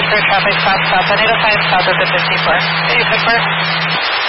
traffic stop, Bonito 5 south of the 54. Can you confirm?